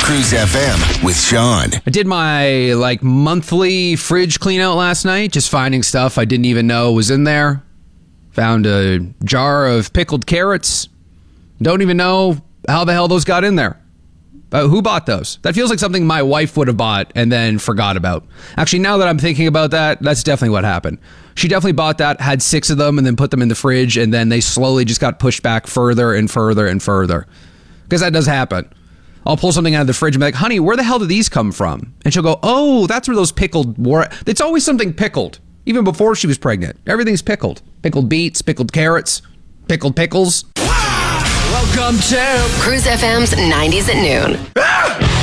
Cruise FM with Sean. I did my monthly fridge clean out last night, just finding stuff I didn't even know was in there. Found a jar of pickled carrots. Don't even know how the hell those got in there. Who bought those? That feels like something my wife would have bought and then forgot about. Actually, now that I'm thinking about that, that's definitely what happened. She definitely bought that, had 6 of them, and then put them in the fridge, and then they slowly just got pushed back further and further and further. Because that does happen. I'll pull something out of the fridge and be like, honey, where the hell did these come from? And she'll go, oh, that's where those pickled were. It's always something pickled. Even before she was pregnant. Everything's pickled. Pickled beets, pickled carrots, pickled pickles. Welcome to Cruise FM's 90s at noon.